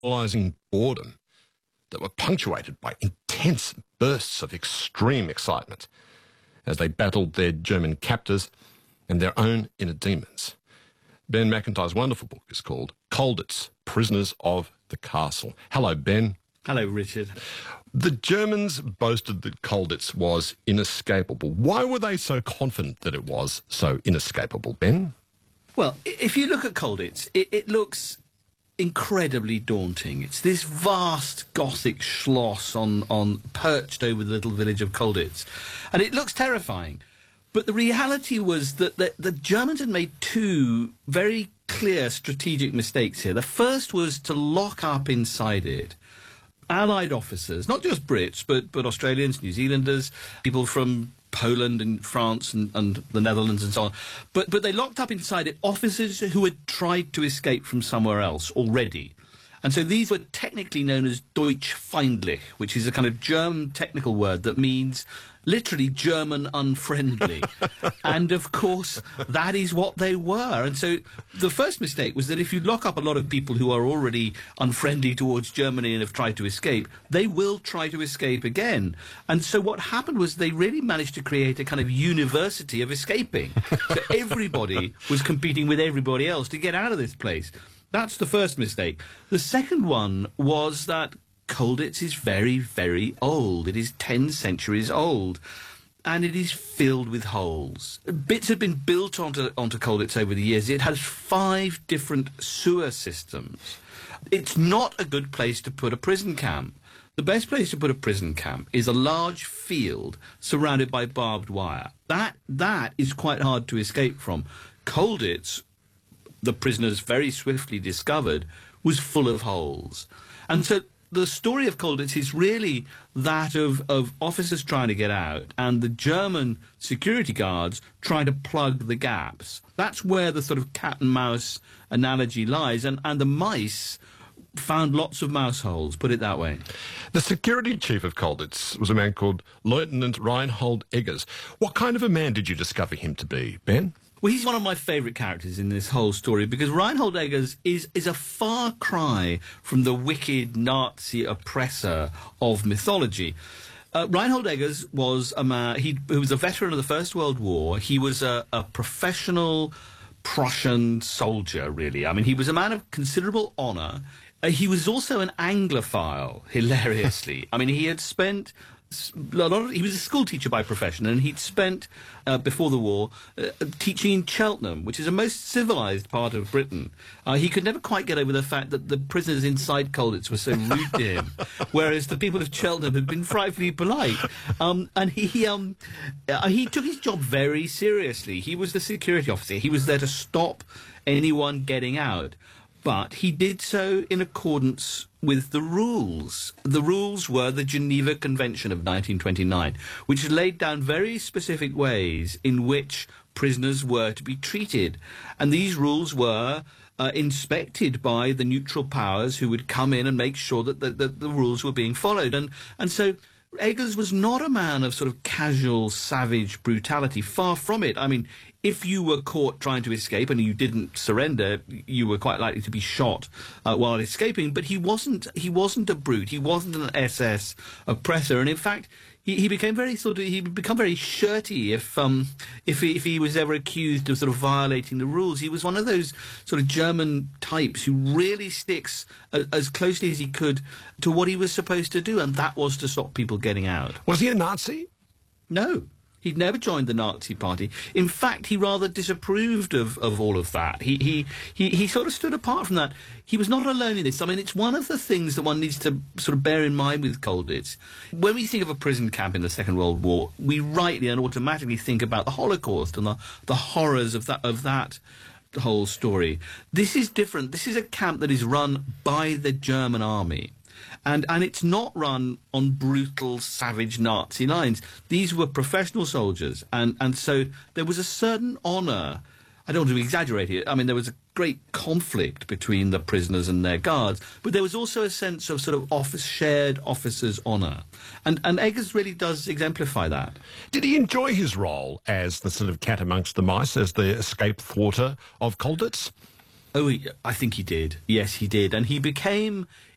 demoralising boredom that were punctuated by intense bursts of extreme excitement as they battled their German captors and their own inner demons. Ben McIntyre's wonderful book is called Colditz, Prisoners of the Castle. Hello, Ben. Hello, Richard. The Germans boasted that Colditz was inescapable. Why were they so confident that it was so inescapable, Ben? Well, if you look at Colditz, it looks incredibly daunting. It's this vast Gothic schloss perched over the little village of Colditz, and it looks terrifying. But the reality was that the Germans had made two very clear strategic mistakes here. The first was to lock up inside it Allied officers, not just Brits, but Australians, New Zealanders, people from Poland and France and the Netherlands and so on. But they locked up inside it officers who had tried to escape from somewhere else already. And so these were technically known as Deutschfeindlich, which is a kind of German technical word that means literally German unfriendly. And, of course, that is what they were. And so the first mistake was that if you lock up a lot of people who are already unfriendly towards Germany and have tried to escape, they will try to escape again. And so what happened was they really managed to create a kind of university of escaping. So everybody was competing with everybody else to get out of this place. That's the first mistake. The second one was that Colditz is very, very old. It is 10 centuries old, and it is filled with holes. Bits had been built onto Colditz over the years. It has 5 different sewer systems. It's not a good place to put a prison camp. The best place to put a prison camp is a large field surrounded by barbed wire. That is quite hard to escape from. Colditz, the prisoners very swiftly discovered, was full of holes. And so the story of Colditz is really that of officers trying to get out and the German security guards trying to plug the gaps. That's where the sort of cat and mouse analogy lies, and the mice found lots of mouse holes, put it that way. The security chief of Colditz was a man called Lieutenant Reinhold Eggers. What kind of a man did you discover him to be, Ben? Well, he's one of my favourite characters in this whole story because Reinhold Eggers is a far cry from the wicked Nazi oppressor of mythology. Reinhold Eggers was a man, he was a veteran of the First World War. He was a professional Prussian soldier, really. I mean, he was a man of considerable honour. He was also an Anglophile, hilariously. I mean, he had spent he was a school teacher by profession, and he'd spent, before the war, teaching in Cheltenham, which is a most civilised part of Britain. He could never quite get over the fact that the prisoners inside Colditz were so rude to him, whereas the people of Cheltenham had been frightfully polite. And he took his job very seriously. He was the security officer. He was there to stop anyone getting out. But he did so in accordance with the rules. The rules were the Geneva Convention of 1929, which laid down very specific ways in which prisoners were to be treated. And these rules were inspected by the neutral powers who would come in and make sure that the rules were being followed. And so Eggers was not a man of sort of casual, savage brutality. Far from it. I mean, if you were caught trying to escape and you didn't surrender, you were quite likely to be shot while escaping. But he wasn't a brute. He wasn't an SS oppressor. And in fact, he became very he'd become very shirty if he was ever accused of sort of violating the rules. He was one of those sort of German types who really sticks as closely as he could to what he was supposed to do, and that was to stop people getting out. Was he a Nazi? No. He'd never joined the Nazi Party. In fact, he rather disapproved of all of that. He sort of stood apart from that. He was not alone in this. I mean, it's one of the things that one needs to sort of bear in mind with Colditz. When we think of a prison camp in the Second World War, we rightly and automatically think about the Holocaust and the horrors of that whole story. This is different. This is a camp that is run by the German army. And it's not run on brutal, savage Nazi lines. These were professional soldiers, and so there was a certain honour. I don't want to exaggerate it. I mean, there was a great conflict between the prisoners and their guards, but there was also a sense of sort of shared officers' honour. And Eggers really does exemplify that. Did he enjoy his role as the sort of cat amongst the mice, as the escape thwarter of Colditz? Oh, I think he did. Yes, he did. And he became